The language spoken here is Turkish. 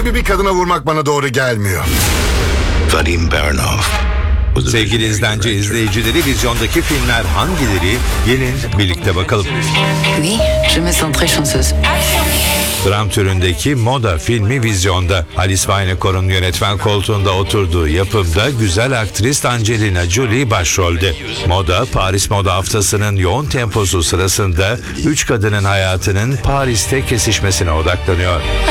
gibi bir kadına vurmak bana doğru gelmiyor. Vadim Baranov. Sevgili izlenci izleyicileri, vizyondaki filmler hangileri? Gelin birlikte bakalım. Oui, je me sens très chanceuse. Dram türündeki Moda filmi vizyonda. Alice Winocourt'un yönetmen koltuğunda oturduğu yapımda güzel aktris Angelina Jolie başrolde. Moda, Paris Moda Haftası'nın yoğun temposu sırasında 3 kadının hayatının Paris'te kesişmesine odaklanıyor.